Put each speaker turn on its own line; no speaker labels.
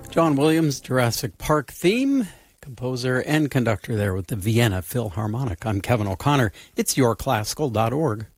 John Williams, Jurassic Park theme, composer and conductor there with the Vienna Philharmonic. I'm Kevin O'Connor. It's yourclassical.org.